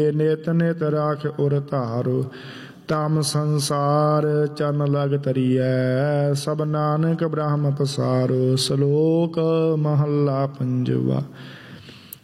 ਨਿਤ ਨਿਤ ਰਾਖ ਉਰ ਧਾਰੋ। ਤਮ ਸੰਸਾਰ ਚਰਨ ਲਗ ਤਰੀਐ ਸਭ ਨਾਨਕ ਬ੍ਰਹਮ ਪਸਾਰੋ। ਸ਼ਲੋਕ ਮਹੱਲਾ ਪੰਜਵਾ।